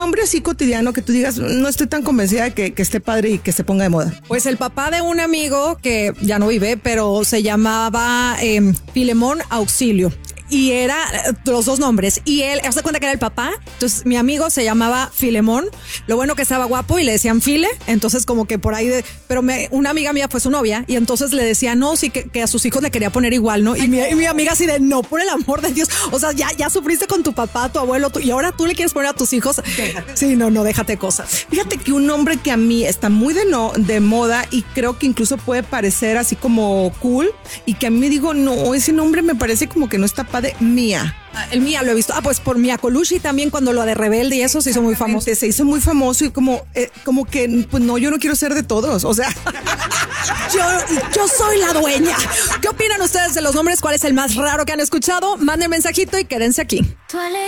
nombre así cotidiano que tú digas, no estoy tan convencida de que esté padre y que se ponga de moda. Pues el papá de un amigo que ya no vive, pero se llamaba Filemón Auxilio. Y era los dos nombres. Y él, ¿se cuenta que era el papá? Entonces mi amigo se llamaba Filemón. Lo bueno que estaba guapo y le decían File. Entonces como que por ahí, una amiga mía fue su novia y entonces le decía, no, sí, que a sus hijos le quería poner igual, ¿no? Y mi amiga así de, no, por el amor de Dios. O sea, ya sufriste con tu papá, tu abuelo, y ahora tú le quieres poner a tus hijos. Sí, no, déjate cosas. Fíjate que un nombre que a mí está muy de moda y creo que incluso puede parecer así como cool y que a mí me digo, no, ese nombre me parece como que no está padre. Mía. El Mía lo he visto. Pues por Mia Colucci también, cuando lo de Rebelde y eso se hizo muy famoso. Se hizo muy famoso y como que, pues no, yo no quiero ser de todos. O sea, yo soy la dueña. ¿Qué opinan ustedes de los nombres? ¿Cuál es el más raro que han escuchado? Manden mensajito y quédense aquí.